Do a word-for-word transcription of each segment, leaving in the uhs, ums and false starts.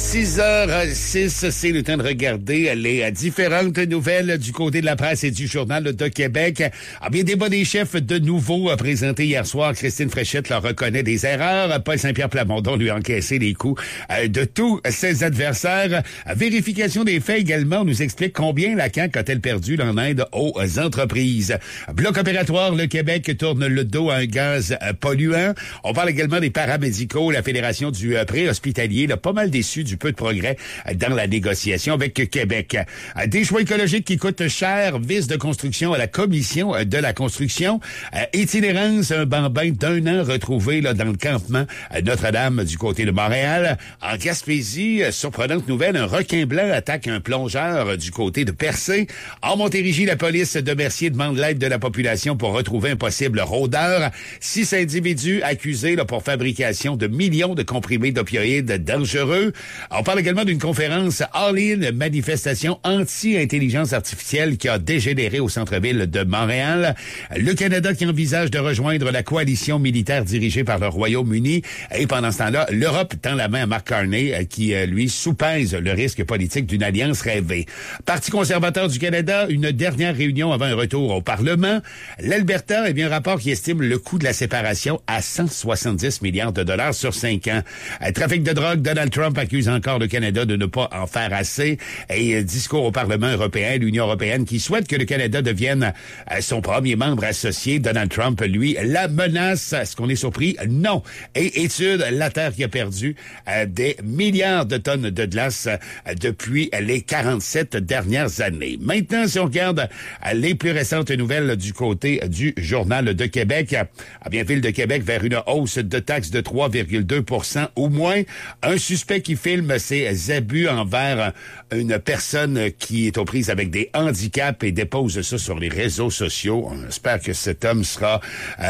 six heures six, c'est le temps de regarder les différentes nouvelles du côté de la presse et du Journal de Québec. Ah bien, débat des chefs de nouveau présenté hier soir. Christine Fréchette leur reconnaît des erreurs. Paul Saint-Pierre Plamondon lui a encaissé les coups de tous ses adversaires. Vérification des faits également. On nous explique combien la C A Q a-t-elle perdu en aide aux entreprises. Bloc opératoire, le Québec tourne le dos à un gaz polluant. On parle également des paramédicaux. La Fédération du préhospitalier, là, pas mal déçu du peu de progrès dans la négociation avec Québec. Des choix écologiques qui coûtent cher, vice de construction à la commission de la construction. Itinérance, un bambin d'un an retrouvé là, dans le campement Notre-Dame du côté de Montréal. En Gaspésie, surprenante nouvelle, un requin blanc attaque un plongeur du côté de Percé. En Montérégie, la police de Mercier demande l'aide de la population pour retrouver un possible rôdeur. Six individus accusés là, pour fabrication de millions de comprimés d'opioïdes dangereux. On parle également d'une conférence all-in, manifestation anti-intelligence artificielle qui a dégénéré au centre-ville de Montréal. Le Canada qui envisage de rejoindre la coalition militaire dirigée par le Royaume-Uni. Et pendant ce temps-là, l'Europe tend la main à Mark Carney qui, lui, soupèse le risque politique d'une alliance rêvée. Parti conservateur du Canada, une dernière réunion avant un retour au Parlement. L'Alberta, eh bien, un rapport qui estime le coût de la séparation à cent soixante-dix milliards de dollars sur cinq ans. Trafic de drogue, Donald Trump accuse encore le Canada de ne pas en faire assez. Et discours au Parlement européen, l'Union européenne qui souhaite que le Canada devienne son premier membre associé. Donald Trump, lui, la menace. Est-ce qu'on est surpris? Non. Et étude, la Terre qui a perdu euh, des milliards de tonnes de glace euh, depuis les quarante-sept dernières années. Maintenant, si on regarde euh, les plus récentes nouvelles du côté du Journal de Québec, à bien Ville de Québec vers une hausse de taxes de trois virgule deux pour cent au moins. Un suspect qui filme ses abus envers une personne qui est aux prises avec des handicaps et dépose ça sur les réseaux sociaux. On espère que cet homme sera,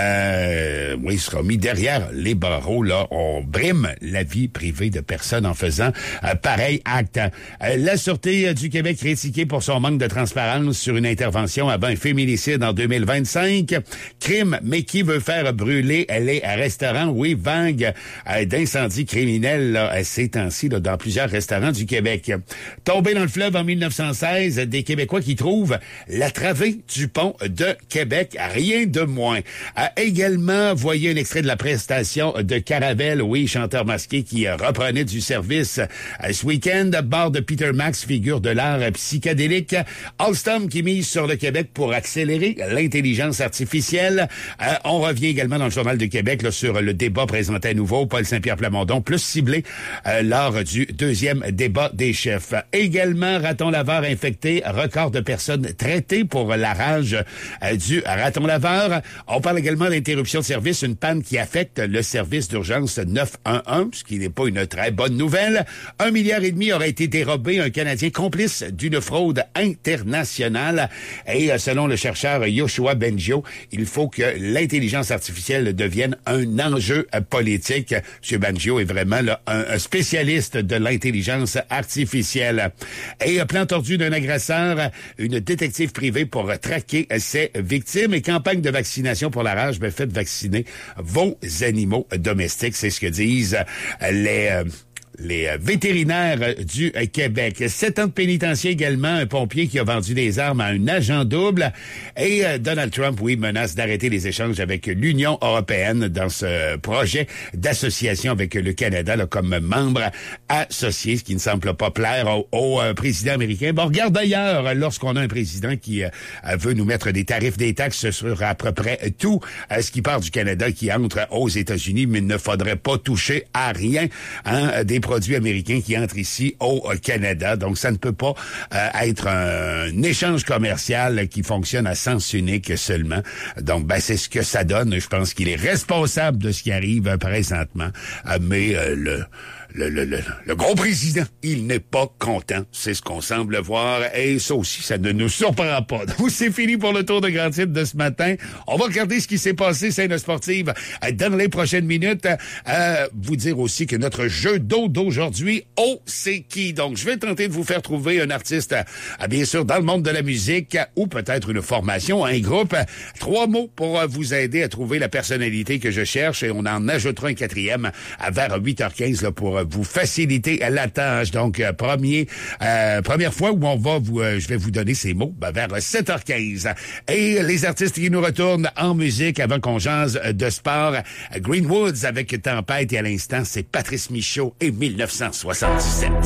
euh, oui, sera mis derrière les barreaux. Là, on brime la vie privée de personnes en faisant euh, pareil acte. Euh, la Sûreté du Québec critiquée pour son manque de transparence sur une intervention avant un féminicide en deux mille vingt-cinq. Crime, mais qui veut faire brûler les restaurants? Oui, vague euh, d'incendies criminels là, ces temps-ci là, dans plusieurs restaurants du Québec. Tombé dans le fleuve en mille neuf cent seize, des Québécois qui trouvent la travée du pont de Québec, rien de moins. A également, voyez un extrait de la prestation de Caravelle, oui, chanteur masqué qui reprenait du service ce week-end. Bord de Peter Max, figure de l'art psychédélique. Alstom qui mise sur le Québec pour accélérer l'intelligence artificielle. Euh, on revient également dans le Journal de Québec là, sur le débat présenté à nouveau. Paul Saint-Pierre Plamondon, plus ciblé euh, lors du deuxième débat des chefs. Également, raton laveur infecté, record de personnes traitées pour la rage euh, du raton laveur. On parle également d'interruption de service, une panne qui affecte le service d'urgence neuf un un, ce qui n'est pas une très bonne nouvelle. Un milliard et demi aurait été dérobé, un Canadien complice d'une fraude internationale. Et euh, selon le chercheur Yoshua Bengio, il faut que l'intelligence artificielle devienne un enjeu euh, politique. M. Bengio est vraiment là, un, un spécialiste de l'intelligence artificielle. Et plan tordu d'un agresseur, une détective privée pour traquer ses victimes et campagne de vaccination pour la rage. Ben, faites vacciner vos animaux domestiques. C'est ce que disent les... Euh, les vétérinaires du Québec. Sept ans de pénitencier également, un pompier qui a vendu des armes à un agent double. Et Donald Trump, oui, menace d'arrêter les échanges avec l'Union européenne dans ce projet d'association avec le Canada là, comme membre associé, ce qui ne semble pas plaire au, au euh, président américain. Bon, regarde d'ailleurs, lorsqu'on a un président qui euh, veut nous mettre des tarifs, des taxes sur à peu près tout euh, ce qui part du Canada qui entre aux États-Unis, mais il ne faudrait pas toucher à rien hein, des produits américains qui entrent ici au Canada. Donc, ça ne peut pas euh, être un, un échange commercial qui fonctionne à sens unique seulement. Donc, ben, c'est ce que ça donne. Je pense qu'il est responsable de ce qui arrive euh, présentement. Euh, mais euh, le... Le, le, le, le gros président, il n'est pas content. C'est ce qu'on semble voir. Et ça aussi, ça ne nous surprend pas. Donc, c'est fini pour le tour de grand titre de ce matin. On va regarder ce qui s'est passé, scène sportive, dans les prochaines minutes. Euh, vous dire aussi que notre jeu d'eau d'aujourd'hui, oh, c'est qui? Donc, je vais tenter de vous faire trouver un artiste, euh, bien sûr, dans le monde de la musique, ou peut-être une formation, un groupe. Trois mots pour vous aider à trouver la personnalité que je cherche. Et on en ajoutera un quatrième vers huit heures quinze là, pour pour vous faciliter la tâche. Donc, euh, premier, euh, première fois où on va vous, euh, je vais vous donner ces mots, ben, vers sept heures quinze. Et les artistes qui nous retournent en musique avant qu'on jase de sport. Greenwoods avec Tempête et à l'instant, c'est Patrice Michaud et mille neuf cent soixante-dix-sept.